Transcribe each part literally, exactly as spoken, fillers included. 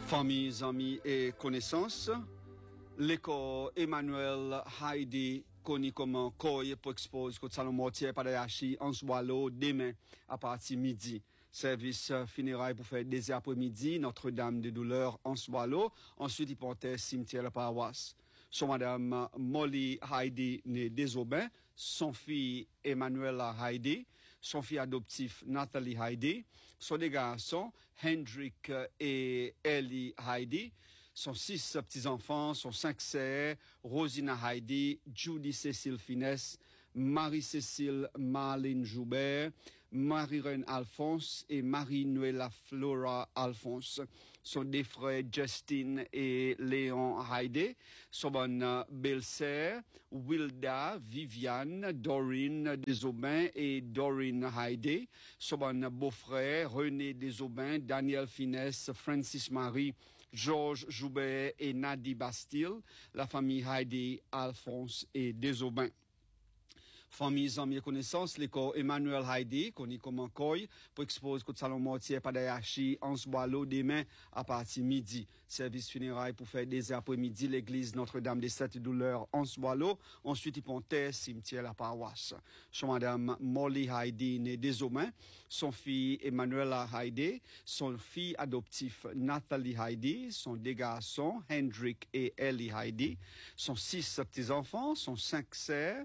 Familles, amis et connaissances, l'école Emmanuel Heidi connu comme Koye pour expose côte salon mortier par Yachi en Swallow demain à partir midi. Service funérailles pour faire des après-midi, Notre-Dame de Douleur en Swallow, ensuite hypothèse cimetière la paroisse. Son madame Molly Heidi née Desaubin, son fils Emmanuela Heidi, son fils adoptif Nathalie Heidi, son deux garçons Hendrik et Ellie Heidi, son six petits-enfants, son cinq sœurs, Rosina Heidi, Judy Cécile Finesse, Marie-Cécile Marlene Joubert, Marie-Reine Alphonse et Marie-Noëlla Flora Alphonse. Son deux frères Justin et Léon Heidi, son bonne belle-sœur Wilda, Viviane, Dorine Desaubin et Dorine Heidi, son bon beau-frère René Desaubin, Daniel Finesse, Francis Marie, Georges Joubert et Nadi Bastille, la famille Heidi, Alphonse et Desaubin. Famille, amis et connaissances, l'école Emmanuel Heidi, connu comme Koye, pour expose côte salon mortier par Dayachi, en Swallow demain à partir midi. Service funérailles pour faire des après-midi, l'église Notre-Dame des Sept Douleurs en Swallow. Ensuite, hypothèse, cimetière la paroisse. Son madame Molly Heidi, née Desaubin, son fils Emmanuela Heidi, son fils adoptif Nathalie Heidi, son deux garçons Hendrik et Ellie Heidi, son six petits-enfants, son cinq sœurs,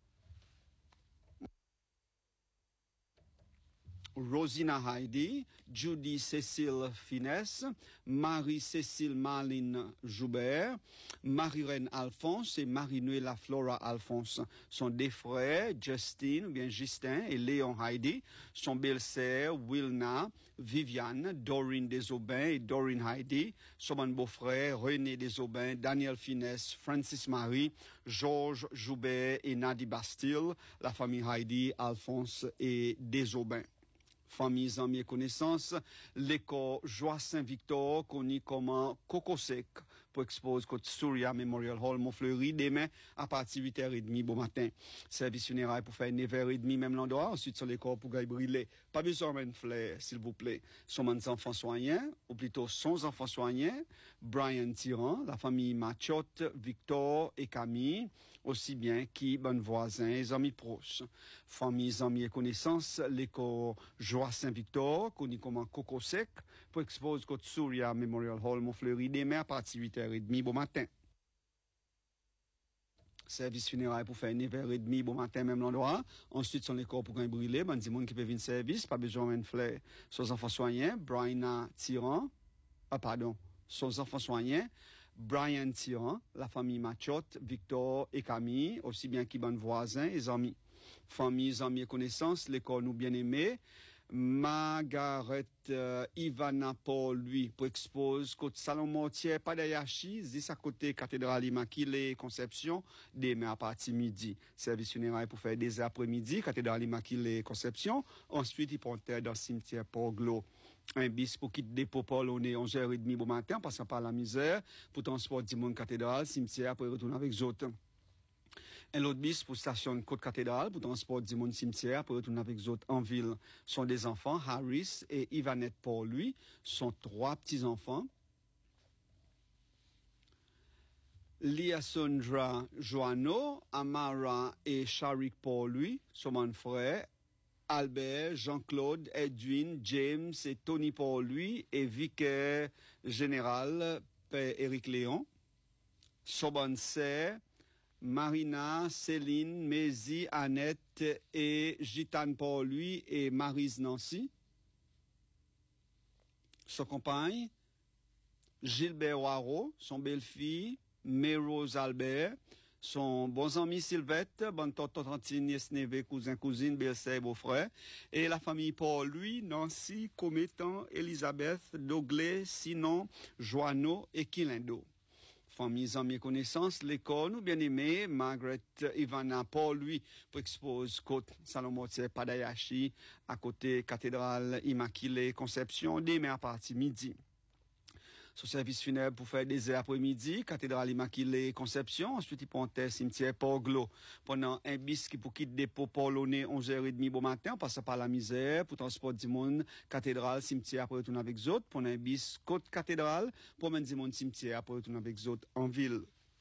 Rosina Heidi, Judy Cécile Finesse, Marie-Cécile Marlene Joubert, Marie-Reine Alphonse et Marie-Noëlla Flora Alphonse. Son deux frères, Justin, ou bien Justin et Léon Heidi, son belle-sœur, Wilna, Viviane, Dorine Desaubin et Dorine Heidi, son bon beau-frère, René Desaubin, Daniel Finesse, Francis Marie, Georges Joubert et Nadi Bastille, la famille Heidi, Alphonse et Desaubin. Familles, amis et connaissances, l'école Joie Saint-Victor, connu comme Coco Sec, pour expose côte Souria Memorial Hall, Montfleury, demain, à partir de huit heures trente bon matin. Service funérailles pour faire neuf heures trente, même l'endroit, ensuite sur l'école pour gagner brûler. Pas besoin de fleur, s'il vous plaît. Son enfants soignants, ou plutôt son enfants soignants, Brian Tyran, la famille Machotte, Victor et Camille, aussi bien qui, bonnes voisins et amis proches. Familles, amis et connaissances, l'école Joie Saint-Victor, connu comme Coco Sec, pour expose côte Souria Memorial Hall, Montfleury, demain à partir de huit heures trente bon matin. Service funérailles pour faire neuf heures trente bon matin, même l'endroit. Ensuite, son l'école pour gagner brûler, ben, dis monde qui peut venir service, pas besoin de fleur. Son enfants soignants, Brian Tyran, ah, pardon, son enfants soignants, Brian Tyran, la famille Machotte, Victor et Camille, aussi bien qui bonnes voisins et amis. Familles, amis et connaissances, l'école nous bien aimés, Margaret euh, Ivana Paul, lui, pour expose côte salon mortier, pas d'Ayachi, dix à côté cathédrale Immaculée Conception, demain à partir midi. Service funérailles pour faire des après-midi, cathédrale Immaculée Conception, ensuite il prend terre dans le cimetière Port-Glo. Un bis pour quitter dépôt Paul, on est onze heures trente bon matin, passant par la misère, pour transport du monde cathédrale, cimetière, pour retourner avec les autres. Un autre bis pour station Côte Cathédrale pour transport du monde cimetière pour retourner avec les autres en ville. Sont des enfants, Harris et Ivanette pour lui, sont trois petits-enfants. Liasondra Joanno, Amara et Sharik pour lui, sont mon frère. Albert, Jean-Claude, Edwin, James et Tony pour lui et vicaire général Père Éric Léon. Son bonne sœur, Marina, Céline, Mézi, Annette et Gitane pour lui et Maryse Nancy. Son compagne, Gilbert Waro, son belle-fille, Mérose Albert, son bon ami Sylvette, bonne tante, tantine, nièce, neveu, cousin, cousine, belle-sœur, beau-frère, et la famille pour lui, Nancy, Cométan, Elisabeth, Doglé, Sinon, Joanneau et Quilindo. Familles, amis et connaissances, l'école, nous bien aimé, Margaret Ivana Paul, lui, pour expose côte Salon Mortier, Padayachi, à côté cathédrale Immaculée Conception, demain à partir midi. son service funèbre pour faire des après-midi, cathédrale Immaculée Conception, ensuite il pontait cimetière Port-Glo pendant un bis qui pour quitter dépôt Polonais onze heures trente bon matin, on passe par la misère pour transport du monde, cathédrale, cimetière après retourner avec autres, pendant un bis côte cathédrale, pour mener du monde cimetière après retourner avec autres en ville.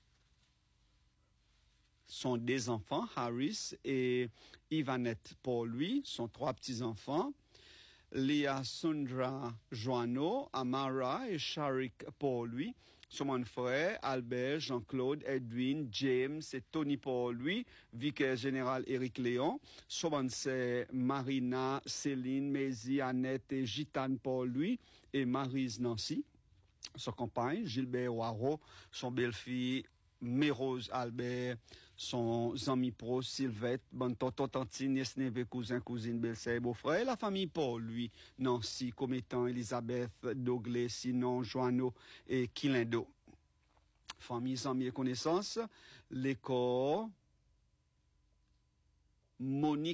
Sont des enfants, Harris et Ivanette pour lui, sont trois petits-enfants. Léa Sundra Joanneau, Amara et Sharik pour lui. Son mon frère, Albert, Jean-Claude, Edwin, James et Tony pour lui. Vicaire général Éric Léon. Son c'est Marina, Céline, Maisie, Annette et Gitane pour lui. Et Maryse Nancy. Son compagne, Gilbert Waro, son belle-fille, Mérose Albert, son ami pro, Sylvette, bon tonton, tantine, nièce, neveu, cousin, cousine, belle-sœur, beau-frère, et la famille Paul, lui, Nancy, Cométan, Elisabeth, Douglas, Sinon, Joanneau et Quilindo. Famille, amis et connaissances, l'école, Monique